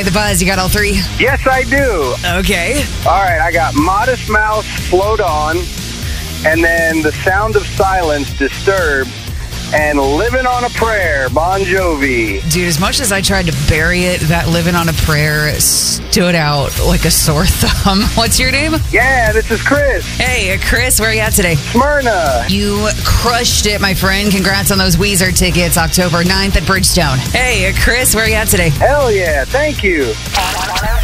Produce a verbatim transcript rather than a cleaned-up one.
the buzz. You got all three? Yes, I do. Okay. All right, I got Modest Mouse, Float On, and then The Sound of Silence, Disturbed, and Living on a Prayer, Bon Jovi. Dude, as much as I tried to bury it, that Living on a Prayer stood out like a sore thumb. What's your name? Yeah, this is Chris. Hey, Chris, where are you at today? Smyrna. You crushed it, my friend. Congrats on those Weezer tickets, October ninth at Bridgestone. Hey, Chris, where are you at today? Hell yeah, thank you.